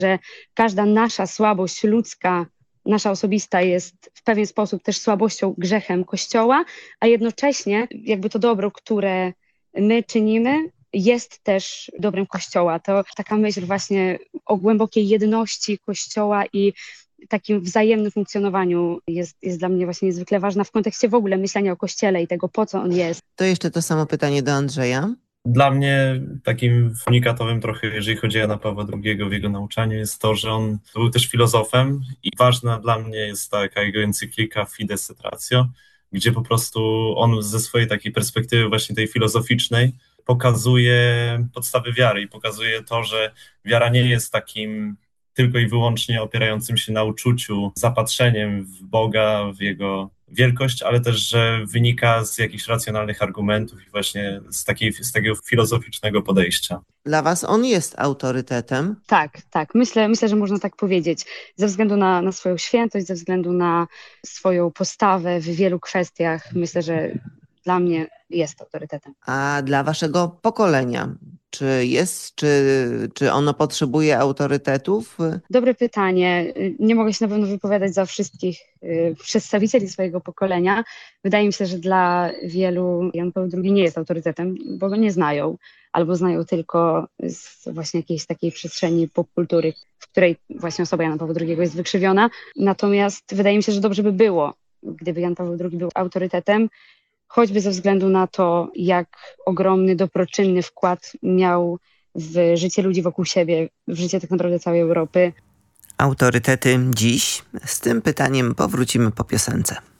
że każda nasza słabość ludzka, nasza osobista jest w pewien sposób też słabością, grzechem Kościoła, a jednocześnie jakby to dobro, które my czynimy, jest też dobrem Kościoła. To taka myśl właśnie o głębokiej jedności Kościoła i takim wzajemnym funkcjonowaniu jest dla mnie właśnie niezwykle ważna w kontekście w ogóle myślenia o Kościele i tego, po co on jest. To jeszcze to samo pytanie do Andrzeja. Dla mnie takim unikatowym trochę, jeżeli chodzi o Jana Pawła II w jego nauczaniu, jest to, że on był też filozofem i ważna dla mnie jest taka jego encyklika Fides et Ratio, gdzie po prostu on ze swojej takiej perspektywy właśnie tej filozoficznej pokazuje podstawy wiary i pokazuje to, że wiara nie jest takim tylko i wyłącznie opierającym się na uczuciu, zapatrzeniem w Boga, w Jego wielkość, ale też, że wynika z jakichś racjonalnych argumentów i właśnie z takiego filozoficznego podejścia. Dla was on jest autorytetem? Tak. Myślę, że można tak powiedzieć. Ze względu na swoją świętość, ze względu na swoją postawę w wielu kwestiach, myślę, że dla mnie jest autorytetem. A dla waszego pokolenia? Czy ono potrzebuje autorytetów? Dobre pytanie. Nie mogę się na pewno wypowiadać za wszystkich przedstawicieli swojego pokolenia. Wydaje mi się, że dla wielu Jan Paweł II nie jest autorytetem, bo go nie znają, albo znają tylko z właśnie jakiejś takiej przestrzeni popkultury, w której właśnie osoba Jana Pawła II jest wykrzywiona. Natomiast wydaje mi się, że dobrze by było, gdyby Jan Paweł II był autorytetem, choćby ze względu na to, jak ogromny, dobroczynny wkład miał w życie ludzi wokół siebie, w życie tak naprawdę całej Europy. Autorytety dziś? Z tym pytaniem powrócimy po piosence.